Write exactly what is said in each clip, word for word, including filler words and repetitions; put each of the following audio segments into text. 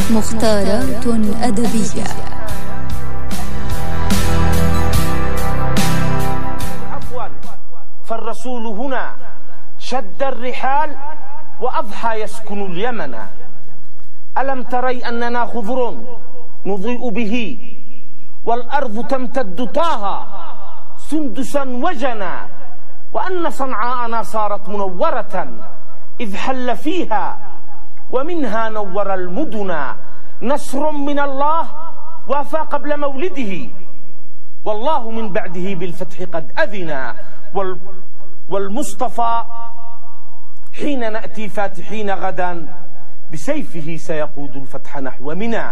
مختارات أدبية. عفوا، فالرسول هنا شد الرحال وأضحى يسكن اليمن. ألم تري أننا خضر نضيء به والأرض تمتد طاها سندسا وجنا، وأن صنعاءنا صارت منورة إذ حل فيها ومنها نور المدن. نصر من الله وافى قبل مولده، والله من بعده بالفتح قد أذنا. والمصطفى حين نأتي فاتحين غدا بسيفه سيقود الفتح نحو منى.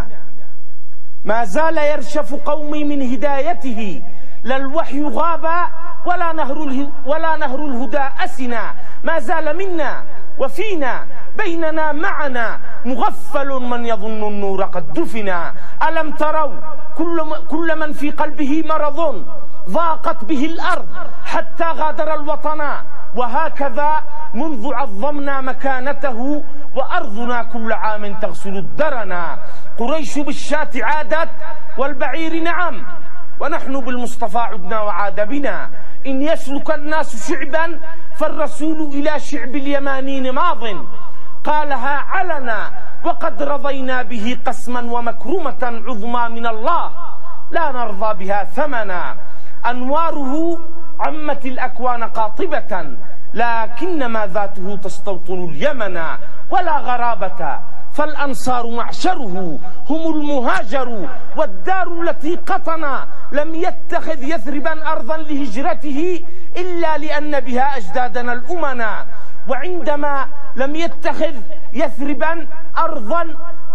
ما زال يرشف قومي من هدايته، لا الوحي غاب ولا نهر, ولا نهر الهدى أسنا. ما زال منا وفينا بيننا معنا مغفل من يظن النور قد دفنا. ألم تروا كل, كل من في قلبه مرض ضاقت به الأرض حتى غادر الوطن، وهكذا منذ عظمنا مكانته وأرضنا كل عام تغسل الدرنا. قريش بالشاة عادت والبعير نعم، ونحن بالمصطفى عدنا وعاد بنا. إن يسلك الناس شعبا فالرسول إلى شعب اليمانين ماض، قالها علنا وقد رضينا به قسما ومكرمة عظمى من الله لا نرضى بها ثمنا. أنواره عمت الأكوان قاطبة، لكنما ذاته تستوطن اليمن. ولا غرابة فالأنصار معشره هم المهاجر، والدار التي قطنا لم يتخذ يثربا أرضا لهجرته إلا لأن بها أجدادنا الأمنا. وعندما لم يتخذ يثربا أرضا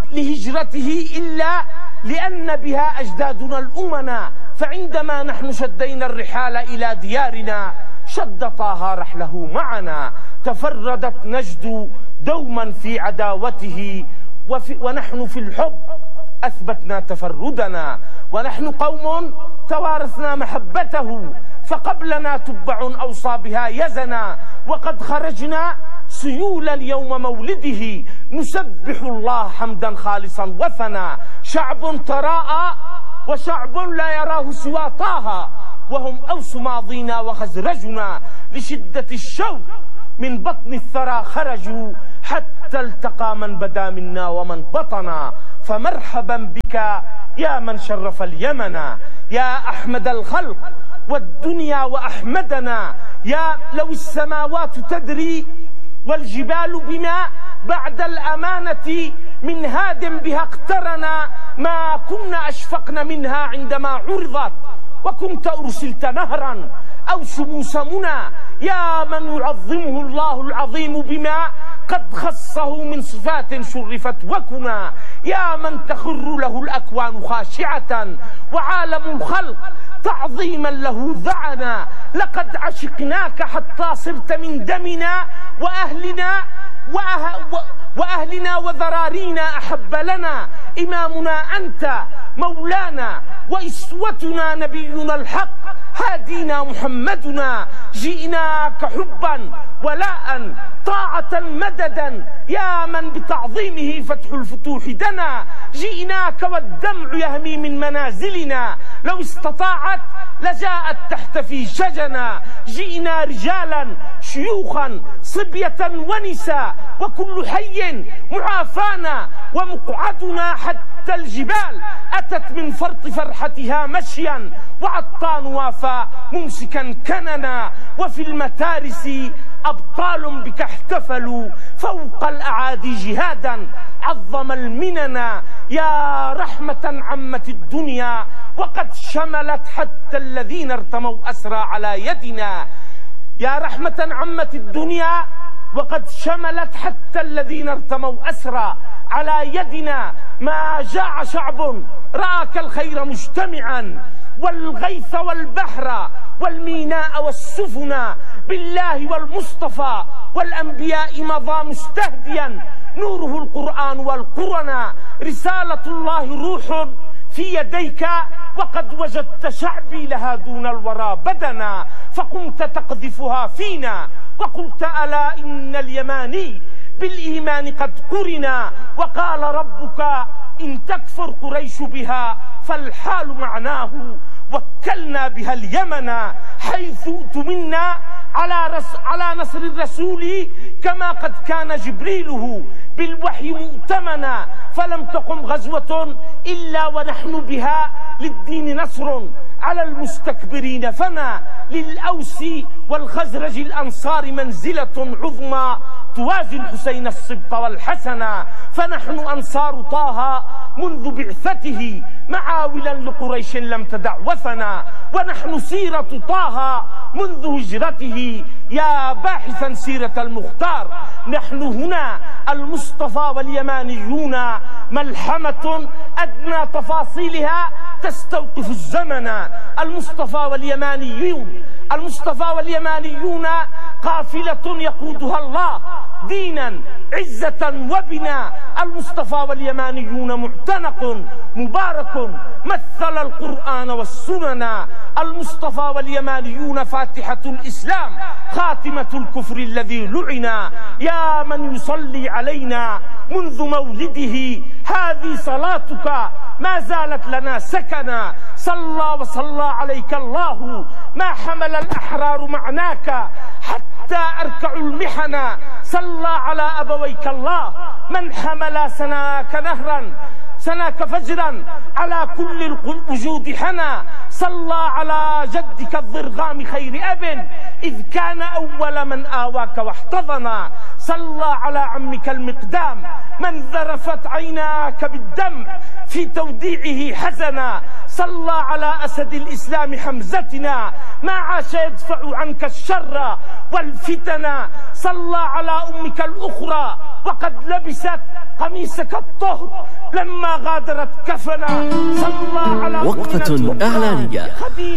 لهجرته إلا لأن بها أجدادنا الأمنا، فعندما نحن شدينا الرحال إلى ديارنا شد طه رحله معنا. تفردت نجد دوما في عداوته، وفي ونحن في الحب أثبتنا تفردنا. ونحن قوم توارثنا محبته، فقبلنا تبع أوصى بها يزنا. وقد خرجنا سيولا يوم مولده نسبح الله حمدا خالصا وثنا. شعب تراءى وشعب لا يراه سوى طه، وهم أوس ماضينا وخزرجنا. لشدة الشوق من بطن الثرى خرجوا حتى التقى من بدا منا ومن بطنا. فمرحبا بك يا من شرف اليمن، يا أحمد الخلق والدنيا وأحمدنا. يا لو السماوات تدري والجبال بما بعد الأمانة من هاد بها اقترنا، ما كنا أشفقنا منها عندما عرضت، وكنت أرسلت نهرا أو شموس منى. يا من يعظمه الله العظيم بما قد خصه من صفات شرفت وكنا. يا من تخر له الأكوان خاشعة وعالم الخلق تعظيما له ذعنا. لقد عشقناك حتى صرت من دمنا وأهلنا وأه وأهلنا وذرارينا أحب لنا. إمامنا أنت مولانا وإسوتنا نبينا الحق هادينا محمدنا. جئناك حبا ولاء طاعة مددا، يا من بتعظيمه فتح الفتوح دنا. جئناك والدمع يهمي من منازلنا، لو استطاعت لجاءت تحت في شجنا. جئنا رجالا شيوخا صبية ونساء، وكل حي معافانا ومقعدنا حتى الجبال أتت من فرط فرحتها مشيا، وعطان وافى ممسكا كننا. وفي المتارس أبطال بك احتفلوا فوق الأعادي جهادا عظم المننا. يا رحمة عمت الدنيا وقد شملت حتى الذين ارتموا أسرى على يدنا. يا رحمة عمت الدنيا وقد شملت حتى الذين ارتموا أسرى على يدنا. ما جاع شعب رأك الخير مجتمعا، والغيث والبحر والميناء والسفنا. بالله والمصطفى والأنبياء مضى مستهديا، نوره القرآن والقرنا. رسالة الله روح في يديك وقد وجدت شعبي لها دون الورى بدنا. فقمت تقذفها فينا وقلت ألا إن اليماني بالإيمان قد قرنا. وقال ربك إن تكفر قريش بها فالحال معناه وكلنا بها اليمن حيث أؤتمنا على, رس على نصر الرسول كما قد كان جبريله بالوحي مؤتمنا فلم تقم غزوة إلا ونحن بها للدين نصر على المستكبرين فما للأوس والخزرج الأنصار منزلة عظمى توازي الحسين السبط والحسن فنحن أنصار طه منذ بعثته معاولا لقريش لم تدع وثنا ونحن سيرة طه منذ هجرته يا باحثا سيرة المختار نحن هنا المصطفى واليمانيون ملحمة أدنى تفاصيلها تستوقف الزمن المصطفى واليمانيون المصطفى واليمانيون قافلة يقودها الله دينا عزة وبنا المصطفى واليمانيون معتنق مبارك مثل القرآن والسنن المصطفى واليمانيون فاتحة الإسلام خاتمة الكفر الذي لعنا يا من يصلي علينا منذ مولده هذه صلاتك ما زالت لنا سكنا صلى وصلى عليك الله ما حمل الأحرار معناك حتى أركع المحن صلى على أبويك الله من حمل سناك نهرا سناك فجرا على كل الوجود حنا صلى على جدك الضرغام خير أب إذ كان أول من آواك واحتضنا صلى على عمك المقدام من ذرفت عيناك بالدم في توديعه حزنا صلى على أسد الإسلام حمزتنا ما عاش يدفع عنك الشر والفتن صلى على أمك الأخرى وقد لبست قميصك الطهر لما غادرت كفنا صلى على وقفة إعلانية.